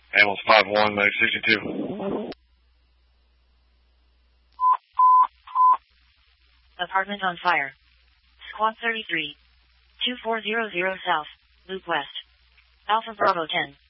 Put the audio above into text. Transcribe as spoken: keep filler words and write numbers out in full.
Ambulance five one, Mag sixty-two. Apartment on fire. Squad thirty-three. two four zero zero South, Loop West. Alpha Bravo ten.